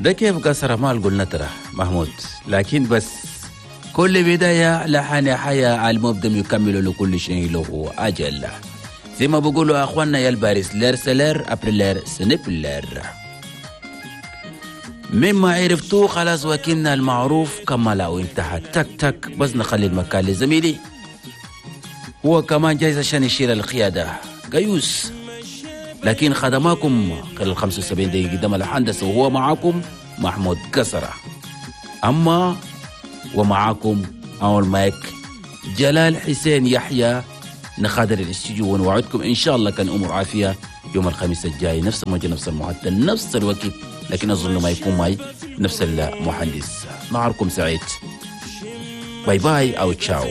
ده كيف قصر مال قلنا ترى محمود، لكن بس كل بداية لها نهاية، المبدأ يكمل لكل شيء له أجل. زي ما بقولوا أخواننا يا الباريس لير سلير أبريلير سنبلير. مما عرفتوه خلاص وكلنا المعروف كما لو انتهى تك تك، بس نخلي المكان لزميلي هو كمان جايز عشان يشيل القيادة قيوس، لكن خدماكم خلال 75 دقيقة قدام الهندسة، وهو معاكم محمود قصرة. أما ومعاكم أول مايك جلال حسين يحيى، نخادر الاستديو ونوعدكم إن شاء الله كان أمور عافية يوم الخميس الجاي، نفس الموجة نفس المعدل نفس الوقت، لكن أظن ما يكون معي نفس المهندس. نهاركم سعيد، باي باي أو تشاو.